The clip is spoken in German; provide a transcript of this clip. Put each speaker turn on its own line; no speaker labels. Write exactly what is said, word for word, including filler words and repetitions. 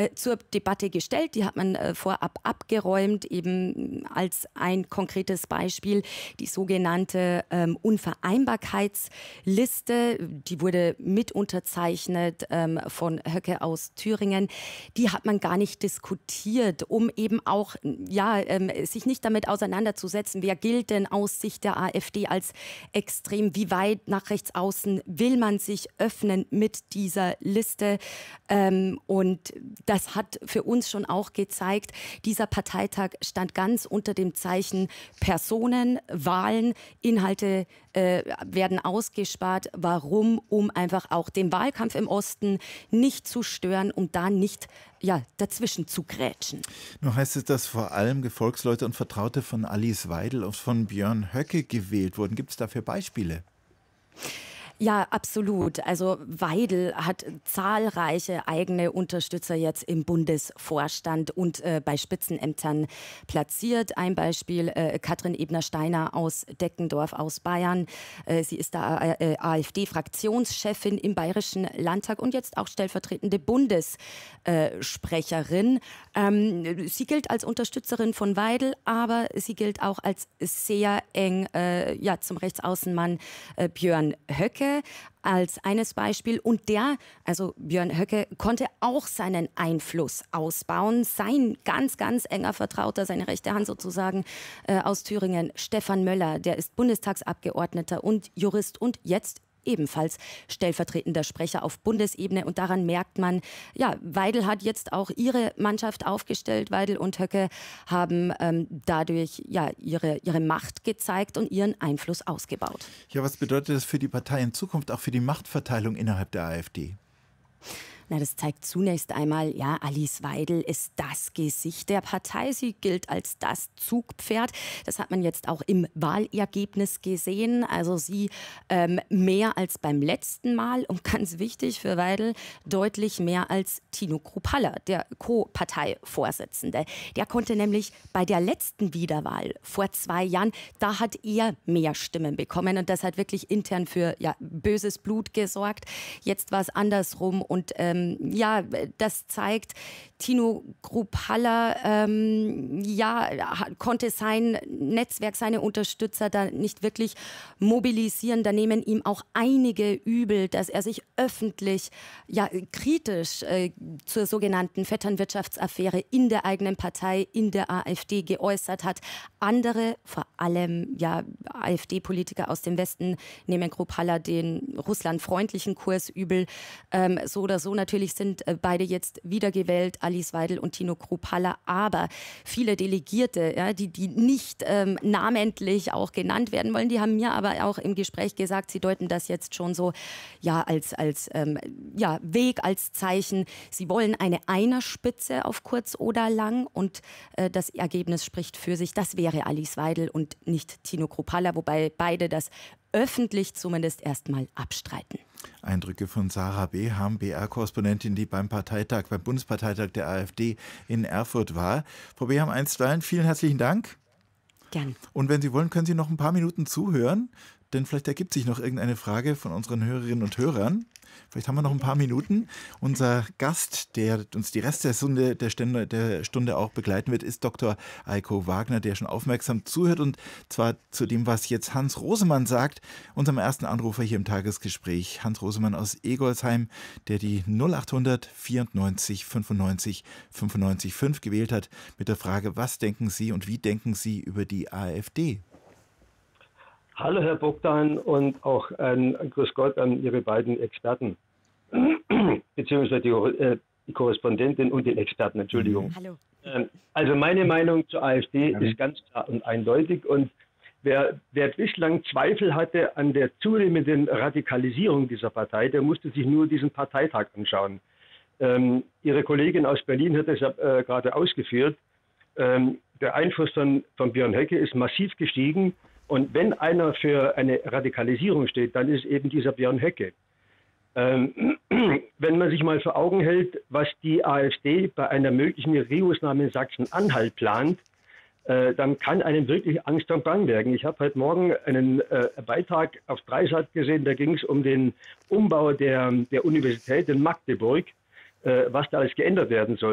äh, zur Debatte gestellt. Die hat man äh, vorab abgeräumt, eben als ein konkretes Beispiel die sogenannte ähm, Unvereinbarkeitsliste. Die wurde mit unterzeichnet ähm, von Höcke aus Thüringen. Die hat man gar nicht diskutiert, um eben auch ja, ähm, sich nicht damit auseinanderzusetzen, wer gilt denn aus Sicht der AfD als extrem, wie weit nach rechts außen will man sich öffnen mit dieser Liste. Ähm, und das hat für uns schon auch gezeigt, dieser Parteitag stand ganz unter dem Zeichen Personen, Wahlen, Inhalte äh, werden ausgespart. Warum? Um einfach auch den Wahlkampf im Osten nicht zu stören, um da nicht ja, dazwischen zu grätschen.
Nun heißt es, dass vor allem Gefolgsleute und Vertraute von Alice Weidel und von Björn Höcke gewählt wurden. Gibt es dafür Beispiele?
Ja, absolut. Also Weidel hat zahlreiche eigene Unterstützer jetzt im Bundesvorstand und äh, bei Spitzenämtern platziert. Ein Beispiel äh, Katrin Ebner-Steiner aus Deckendorf aus Bayern. Äh, sie ist da äh, AfD-Fraktionschefin im Bayerischen Landtag und jetzt auch stellvertretende Bundessprecherin. Ähm, sie gilt als Unterstützerin von Weidel, aber sie gilt auch als sehr eng äh, ja, zum Rechtsaußenmann äh, Björn Höcke als eines Beispiel. Und der, also Björn Höcke, konnte auch seinen Einfluss ausbauen. Sein ganz, ganz enger Vertrauter, seine rechte Hand sozusagen äh, aus Thüringen, Stefan Möller, der ist Bundestagsabgeordneter und Jurist und jetzt ebenfalls stellvertretender Sprecher auf Bundesebene. Und daran merkt man, ja, Weidel hat jetzt auch ihre Mannschaft aufgestellt. Weidel und Höcke haben ähm, dadurch ja, ihre, ihre Macht gezeigt und ihren Einfluss ausgebaut.
Ja, was bedeutet das für die Partei in Zukunft, auch für die Machtverteilung innerhalb der AfD?
Na, das zeigt zunächst einmal, ja, Alice Weidel ist das Gesicht der Partei. Sie gilt als das Zugpferd. Das hat man jetzt auch im Wahlergebnis gesehen. Also sie ähm, mehr als beim letzten Mal und ganz wichtig für Weidel, deutlich mehr als Tino Kruppalla, der Co-Parteivorsitzende. Der konnte nämlich bei der letzten Wiederwahl vor zwei Jahren, da hat er mehr Stimmen bekommen und das hat wirklich intern für ja, böses Blut gesorgt. Jetzt war es andersrum und ähm, ja, das zeigt, Tino Kruppalla ähm, ja, konnte sein Netzwerk, seine Unterstützer da nicht wirklich mobilisieren. Da nehmen ihm auch einige übel, dass er sich öffentlich ja, kritisch äh, zur sogenannten Vetternwirtschaftsaffäre in der eigenen Partei, in der AfD geäußert hat. Andere, vor allem ja, AfD-Politiker aus dem Westen, nehmen Kruppalla den russlandfreundlichen Kurs übel. Ähm, so oder so natürlich sind äh, beide jetzt wiedergewählt, Alice Weidel und Tino Kruppalla, aber viele Delegierte, ja, die, die nicht ähm, namentlich auch genannt werden wollen, die haben mir aber auch im Gespräch gesagt, sie deuten das jetzt schon so ja, als, als ähm, ja, Weg, als Zeichen. Sie wollen eine Einerspitze auf kurz oder lang und äh, das Ergebnis spricht für sich. Das wäre Alice Weidel und nicht Tino Kruppalla, wobei beide das öffentlich zumindest erstmal abstreiten.
Eindrücke von Sarah Beham, B R-Korrespondentin, die beim Parteitag, beim Bundesparteitag der AfD in Erfurt war. Frau Beham, einstweilen vielen herzlichen Dank.
Gern.
Und wenn Sie wollen, können Sie noch ein paar Minuten zuhören, denn vielleicht ergibt sich noch irgendeine Frage von unseren Hörerinnen und Hörern. Vielleicht haben wir noch ein paar Minuten. Unser Gast, der uns die Rest der Stunde, der Stunde, der Stunde auch begleiten wird, ist Doktor Eiko Wagner, der schon aufmerksam zuhört und zwar zu dem, was jetzt Hans Rosemann sagt, unserem ersten Anrufer hier im Tagesgespräch. Hans Rosemann aus Egolsheim, der die null achthundert vierundneunzig fünfundneunzig fünfundneunzig fünf gewählt hat mit der Frage, was denken Sie und wie denken Sie über die AfD?
Hallo Herr Bogdan und auch ein Grüß Gott an Ihre beiden Experten, beziehungsweise die, äh, die Korrespondentin und den Experten, Entschuldigung.
Mhm. Hallo.
Ähm, also meine Meinung zur AfD
Mhm.
ist ganz klar und eindeutig und wer, wer bislang Zweifel hatte an der zunehmenden Radikalisierung dieser Partei, der musste sich nur diesen Parteitag anschauen. Ähm, Ihre Kollegin aus Berlin hat das äh, gerade ausgeführt. Ähm, der Einfluss von, von Björn Höcke ist massiv gestiegen. Und wenn einer für eine Radikalisierung steht, dann ist eben dieser Björn Höcke. Ähm, wenn man sich mal vor Augen hält, was die AfD bei einer möglichen Regierungsnahme in Sachsen-Anhalt plant, äh, dann kann einem wirklich Angst und Bang werden. Ich habe heute Morgen einen äh, Beitrag auf Dreisat gesehen, da ging es um den Umbau der, der Universität in Magdeburg, äh, was da alles geändert werden soll.